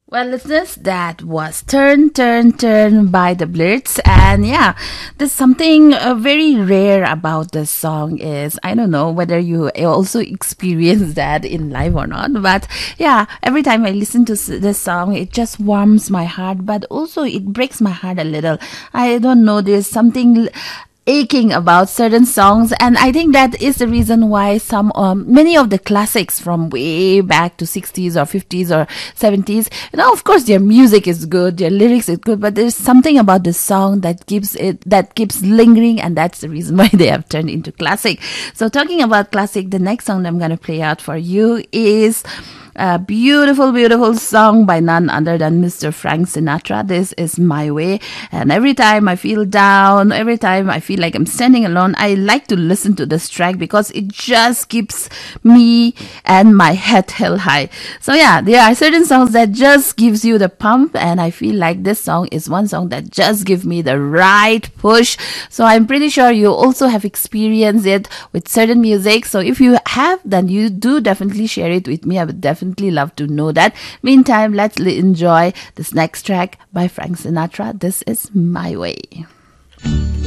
Well, listeners, that was Turn, Turn, Turn by the Blitz. And yeah, there's something very rare about this song is, I don't know whether you also experience that in live or not. But yeah, every time I listen to this song, it just warms my heart, but also it breaks my heart a little. I don't know, there's something aching about certain songs, and I think that is the reason why many of the classics from way back to 60s or 50s or 70s, of course their music is good, their lyrics is good, but there's something about the song that keeps lingering, and that's the reason why they have turned into classic. So talking about classic, the next song that I'm going to play out for you is a beautiful, beautiful song by none other than Mr. Frank Sinatra. This is My Way. And every time I feel down, every time I feel like I'm standing alone, I like to listen to this track because it just keeps me and my head held high. So yeah, there are certain songs that just gives you the pump, and I feel like this song is one song that just gives me the right push. So I'm pretty sure you also have experienced it with certain music. So if you have, then you do definitely share it with me. I would definitely love to know that. Meantime, let's enjoy this next track by Frank Sinatra. This is My Way.